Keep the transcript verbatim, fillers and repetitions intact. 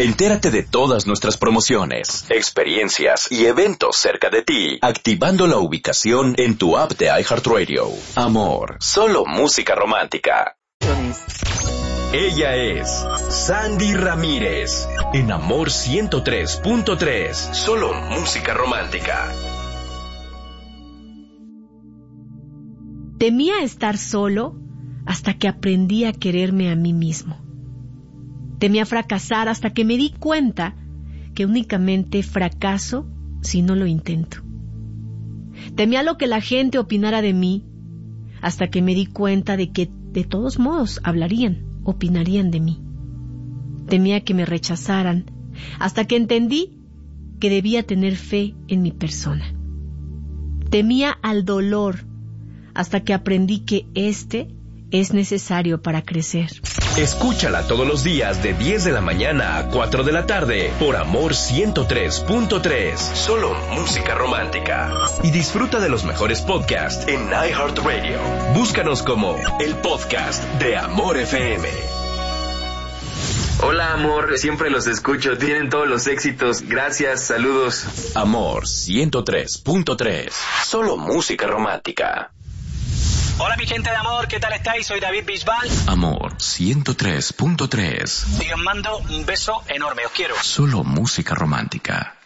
Entérate de todas nuestras promociones, experiencias y eventos cerca de ti, activando la ubicación en tu app de iHeartRadio. Amor, solo música romántica. Ella es Sandy Ramírez, en Amor ciento tres punto tres, solo música romántica. Temía estar solo hasta que aprendí a quererme a mí mismo. Temía fracasar hasta que me di cuenta que únicamente fracaso si no lo intento. Temía lo que la gente opinara de mí hasta que me di cuenta de que de todos modos hablarían, opinarían de mí. Temía que me rechazaran hasta que entendí que debía tener fe en mi persona. Temía al dolor hasta que aprendí que este es necesario para crecer. Escúchala todos los días de diez de la mañana a cuatro de la tarde por Amor ciento tres punto tres. Solo música romántica. Y disfruta de los mejores podcasts en iHeartRadio. Búscanos como el podcast de Amor F M. Hola, amor, siempre los escucho, tienen todos los éxitos. Gracias, saludos. Amor ciento tres punto tres. Solo música romántica. Hola mi gente de amor, ¿qué tal estáis? Soy David Bisbal. Amor ciento tres punto tres. Y os mando un beso enorme, os quiero. Solo música romántica.